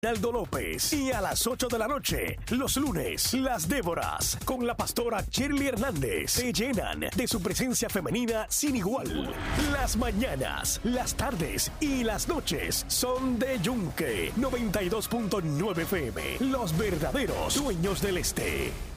Aldo López. Y a las 8 de la noche, los lunes, las Déboras, con la pastora Shirley Hernández, se llenan de su presencia femenina sin igual. Las mañanas, las tardes y las noches son de Yunque. 92.9 FM. Los verdaderos dueños del este.